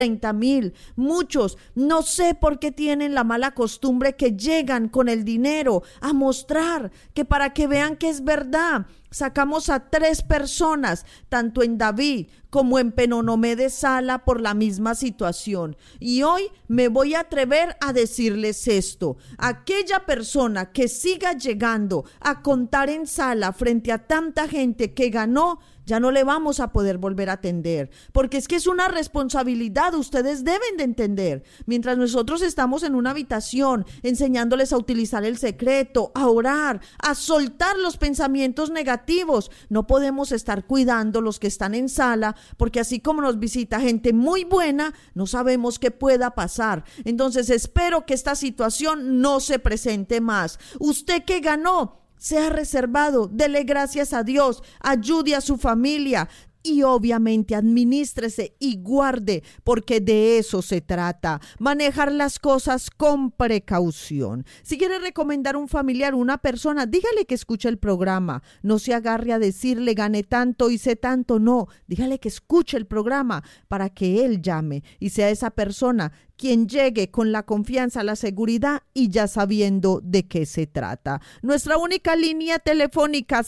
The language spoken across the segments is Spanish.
30,000, muchos, no sé por qué tienen la mala costumbre que llegan con el dinero a mostrar, que para que vean que es verdad. Sacamos a 3 personas, tanto en David como en Penonomé de Sala, por la misma situación. Y hoy me voy a atrever a decirles esto: aquella persona que siga llegando a contar en Sala frente a tanta gente que ganó, ya no le vamos a poder volver a atender, porque es que es una responsabilidad, ustedes deben de entender. Mientras nosotros estamos en una habitación enseñándoles a utilizar el secreto, a orar, a soltar los pensamientos negativos, no podemos estar cuidando los que están en Sala, porque así como nos visita gente muy buena, no sabemos qué pueda pasar. Entonces espero que esta situación no se presente más. Usted que ganó, sea reservado, dele gracias a Dios, ayude a su familia y obviamente administrese y guarde, porque de eso se trata, manejar las cosas con precaución. Si quiere recomendar un familiar, una persona, dígale que escuche el programa, no se agarre a decirle gané tanto, hice tanto, no, dígale que escuche el programa para que él llame y sea esa persona quien llegue con la confianza, la seguridad y ya sabiendo de qué se trata. Nuestra única línea telefónica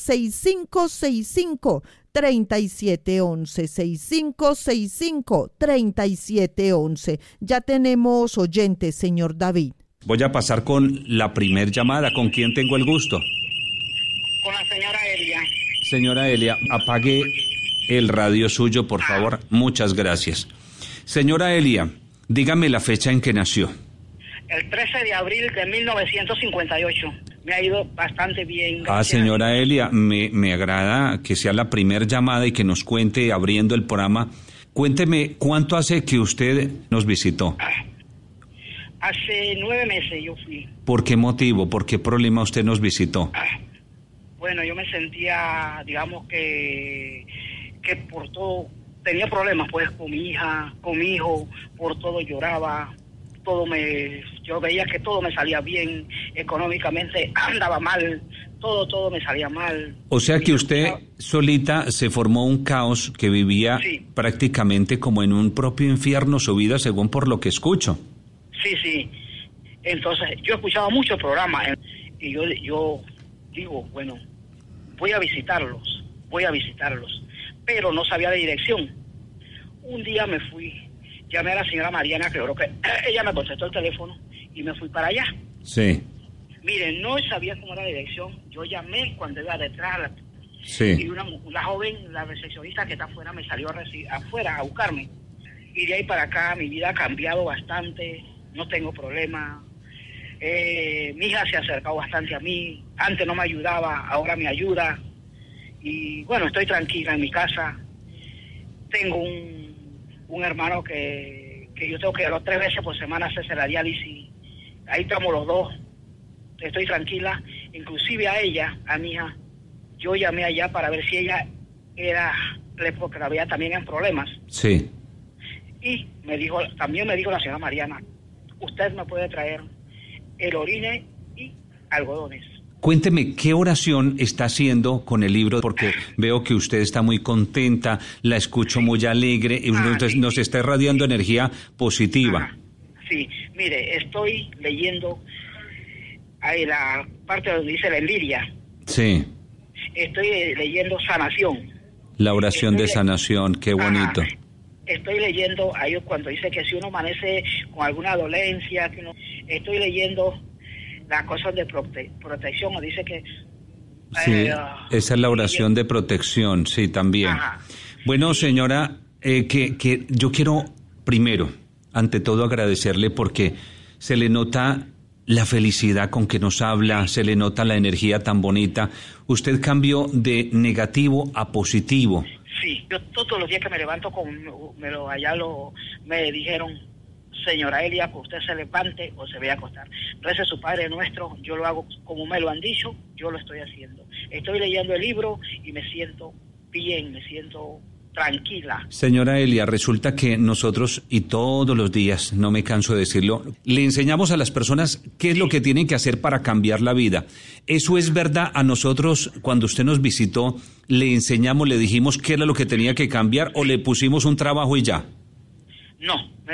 6565-3711, 6565-3711. Ya tenemos oyentes, señor David. Voy a pasar con la primer llamada. ¿Con quién tengo el gusto? Con la señora Elia. Señora Elia, apague el radio suyo, por favor. Muchas gracias. Señora Elia, dígame la fecha en que nació. El 13 de abril de 1958. Me ha ido bastante bien. Señora Elia, me agrada que sea la primer llamada y que nos cuente, abriendo el programa. Cuénteme, ¿cuánto hace que usted nos visitó? Hace 9 meses yo fui. ¿Por qué motivo? ¿Por qué problema usted nos visitó? Bueno, yo me sentía, digamos que por todo, tenía problemas pues con mi hija, con mi hijo, por todo lloraba. Yo veía que todo me salía bien, económicamente andaba mal, todo me salía mal. O sea que usted solita se formó un caos que vivía prácticamente como en un propio infierno su vida, según por lo que escucho. Sí. Entonces, yo escuchaba muchos programas y yo digo, bueno, voy a visitarlos, pero no sabía de dirección. Un día me fui, llamé a la señora Mariana, creo que ella me contestó el teléfono y me fui para allá. Sí. Miren, no sabía cómo era la dirección. Yo llamé cuando iba detrás sí. Y la joven, la recepcionista que está afuera, me salió afuera a buscarme. Y de ahí para acá mi vida ha cambiado bastante, no tengo problema. Mi hija se ha acercado bastante a mí, antes no me ayudaba, ahora me ayuda. Y bueno, estoy tranquila en mi casa. Tengo un hermano que yo tengo que a los 3 veces por semana hacerse la diálisis. Ahí estamos los dos. Estoy tranquila. Inclusive a ella, a mi hija, yo llamé allá para ver si ella porque la veía también en problemas. Sí. Y también me dijo la señora Mariana, usted me puede traer el orine y algodones. Cuénteme, ¿qué oración está haciendo con el libro? Porque veo que usted está muy contenta, la escucho muy alegre, y entonces nos está irradiando energía positiva. Sí, mire, estoy leyendo ahí la parte donde dice la envidia. Sí. Estoy leyendo sanación. La oración de sanación, qué bonito. Estoy leyendo ahí cuando dice que si uno amanece con alguna dolencia, estoy leyendo las cosas de protección, o dice que... Sí, esa es la oración de protección, sí, también. Bueno, señora, que yo quiero primero, ante todo, agradecerle porque se le nota la felicidad con que nos habla, se le nota la energía tan bonita. Usted cambió de negativo a positivo. Sí, yo todos los días que me levanto me dijeron, señora Elia, que usted se levante o se vaya a acostar. Rece su Padre Nuestro, yo lo hago como me lo han dicho, yo lo estoy haciendo. Estoy leyendo el libro y me siento bien, me siento tranquila. Señora Elia, resulta que nosotros, y todos los días, no me canso de decirlo, le enseñamos a las personas qué es lo que tienen que hacer para cambiar la vida. ¿Eso es verdad? A nosotros, cuando usted nos visitó, le enseñamos, le dijimos qué era lo que tenía que cambiar o le pusimos un trabajo y ya. No.